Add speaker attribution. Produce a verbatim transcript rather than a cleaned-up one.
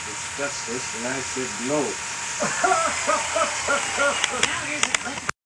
Speaker 1: asbestos, and I said no.
Speaker 2: Now here's a